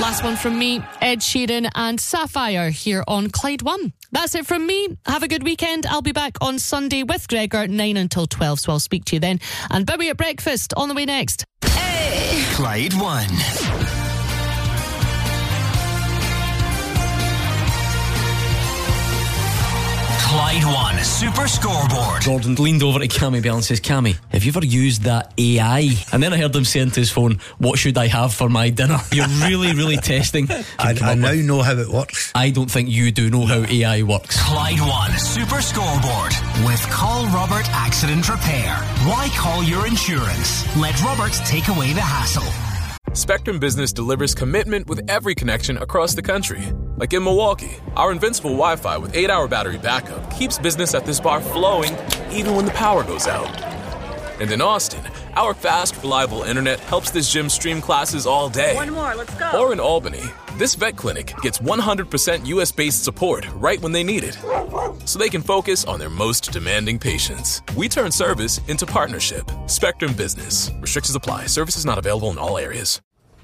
Last one from me, Ed Sheeran and Sapphire here on Clyde One. That's it from me. Have a good weekend. I'll be back on Sunday with Gregor, 9 until 12, so I'll speak to you then. And Bowie at breakfast on the way next. Hey. Clyde One. Clyde One Super Scoreboard. Gordon leaned over to Cammy Bell and says, Cammy, have you ever used that AI? And then I heard him saying to his phone, what should I have for my dinner? You're really testing. I now know how it works. I don't think you do know how AI works. Clyde One Super Scoreboard with Call Robert Accident Repair. Why call your insurance? Let Robert take away the hassle. Spectrum Business delivers commitment with every connection across the country. Like in Milwaukee, our invincible Wi-Fi with 8-hour battery backup keeps business at this bar flowing even when the power goes out. And in Austin, our fast, reliable internet helps this gym stream classes all day. One more, let's go. Or in Albany, this vet clinic gets 100% US-based support right when they need it, so they can focus on their most demanding patients. We turn service into partnership. Spectrum Business. Restrictions apply. Services not available in all areas.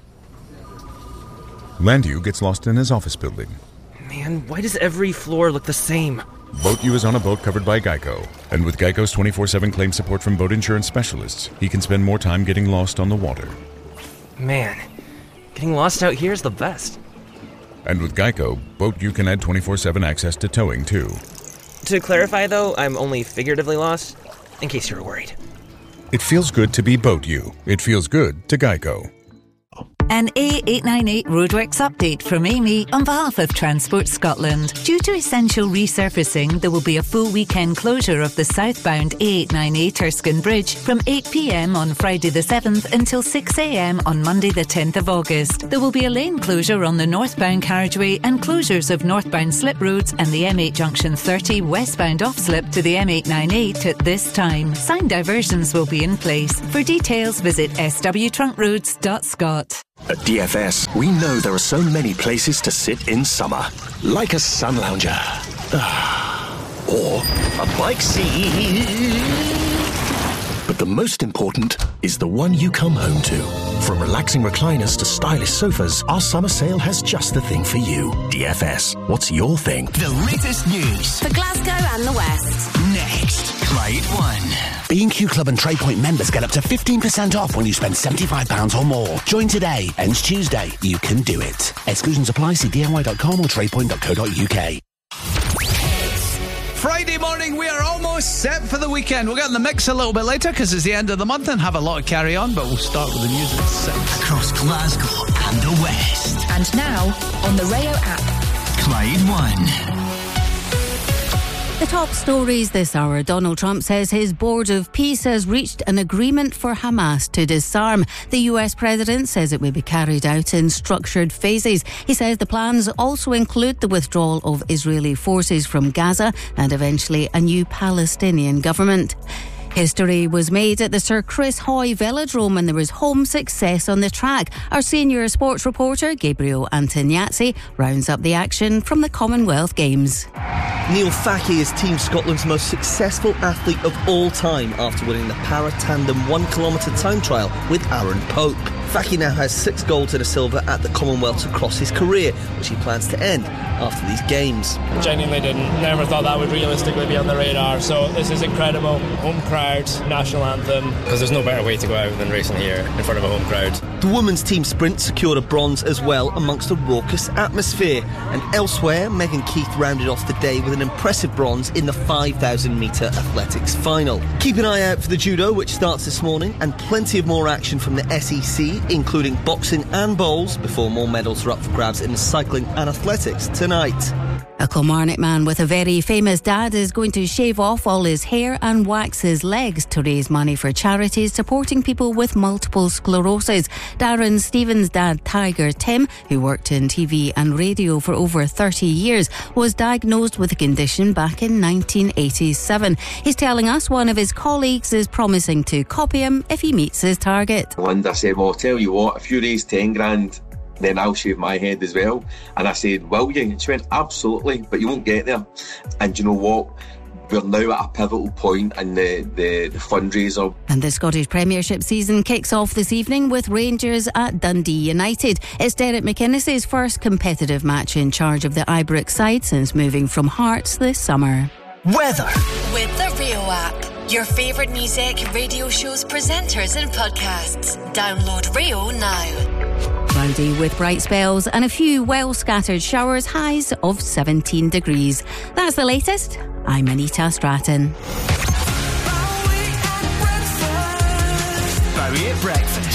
Landu gets lost in his office building. Man, why does every floor look the same? BoatU is on a boat covered by Geico. And with Geico's 24/7 claim support from boat insurance specialists, he can spend more time getting lost on the water. Man, getting lost out here is the best. And with Geico, BoatU can add 24/7 access to towing, too. To clarify, though, I'm only figuratively lost, in case you were worried. It feels good to be BoatU. It feels good to Geico. An A898 roadworks update from Amy on behalf of Transport Scotland. Due to essential resurfacing, there will be a full weekend closure of the southbound A898 Erskine Bridge from 8 p.m. on Friday the 7th until 6 a.m. on Monday the 10th of August. There will be a lane closure on the northbound carriageway and closures of northbound slip roads and the M8 Junction 30 westbound off-slip to the M898 at this time. Signed diversions will be in place. For details, visit swtruntroads.scot. At DFS, we know there are so many places to sit in summer. Like a sun lounger. Or a bike seat. But the most important is the one you come home to. From relaxing recliners to stylish sofas, our summer sale has just the thing for you. DFS, what's your thing? The latest news for Glasgow and the West. Next, Clyde One. B&Q Club and TradePoint members get up to 15% off when you spend £75 or more. Join today. Ends Tuesday. You can do it. Exclusions apply. See DIY.com or tradepoint.co.uk. Friday morning, we are almost set for the weekend. We'll get in the mix a little bit later because it's the end of the month and have a lot of carry on, but we'll start with the news at 6. Across Glasgow and the West. And now, on the Rayo app. Clyde One. The top stories this hour. Donald Trump says his Board of Peace has reached an agreement for Hamas to disarm. The US president says it will be carried out in structured phases. He says the plans also include the withdrawal of Israeli forces from Gaza and eventually a new Palestinian government. History was made at the Sir Chris Hoy Velodrome and there was home success on the track. Our senior sports reporter, Gabriel Antoniazzi, rounds up the action from the Commonwealth Games. Neil Fackie is Team Scotland's most successful athlete of all time after winning the para-tandem 1 kilometre time trial with Aaron Pope. Fackie now has 6 golds and a silver at the Commonwealths across his career, which he plans to end after these games. Genuinely never thought that would realistically be on the radar, so this is incredible. Home crowd, national anthem, because there's no better way to go out than racing here in front of a home crowd. The women's team sprint secured a bronze as well amongst a raucous atmosphere, and elsewhere Megan Keith rounded off the day with an impressive bronze in the 5,000 metre athletics final. Keep an eye out for the judo, which starts this morning, and plenty of more action from the SEC, including boxing and bowls, before more medals are up for grabs in cycling and athletics tonight. A Kilmarnock man with a very famous dad is going to shave off all his hair and wax his legs to raise money for charities supporting people with multiple sclerosis. Darren Stevens' dad, Tiger Tim, who worked in TV and radio for over 30 years, was diagnosed with the condition back in 1987. He's telling us one of his colleagues is promising to copy him if he meets his target. Linda said, well, I'll tell you what, if you raise 10 grand, then I'll shave my head as well. And I said, will you? And she went, absolutely, but you won't get there. And you know what? we're now at a pivotal point in the fundraiser. And the Scottish Premiership season kicks off this evening with Rangers at Dundee United. It's Derek McInnes's first competitive match in charge of the Ibrox side since moving from Hearts this summer. Weather. With the Rio app. Your favourite music, radio shows, presenters and podcasts. Download Rio now. Cloudy with bright spells and a few well-scattered showers, highs of 17 degrees. That's the latest. I'm Anita Stratton. Bowie at breakfast.